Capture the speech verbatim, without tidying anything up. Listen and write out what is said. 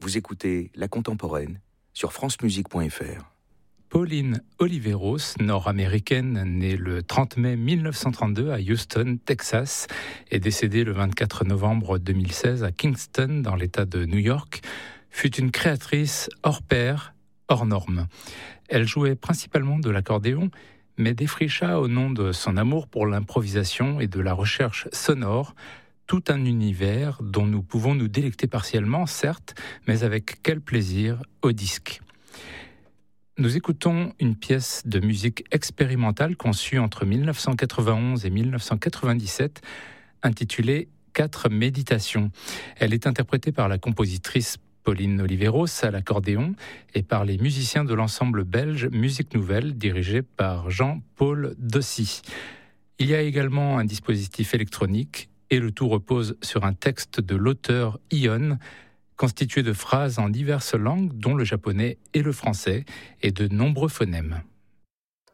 Vous écoutez La Contemporaine sur francemusique point f r. Pauline Oliveros, nord-américaine, née le trente mai mille neuf cent trente-deux à Houston, Texas, et décédée le vingt-quatre novembre deux mille seize à Kingston, dans l'État de New York, fut une créatrice hors pair, hors norme. Elle jouait principalement de l'accordéon, mais défricha au nom de son amour pour l'improvisation et de la recherche sonore tout un univers dont nous pouvons nous délecter partiellement, certes, mais avec quel plaisir au disque. Nous écoutons une pièce de musique expérimentale conçue entre mille neuf cent quatre-vingt-onze et mille neuf cent quatre-vingt-dix-sept, intitulée « Quatre méditations ». Elle est interprétée par la compositrice Pauline Oliveros à l'accordéon et par les musiciens de l'ensemble belge Musique Nouvelle, dirigé par Jean-Paul Dossy. Il y a également un dispositif électronique et le tout repose sur un texte de l'auteur Ion, constitué de phrases en diverses langues, dont le japonais et le français, et de nombreux phonèmes.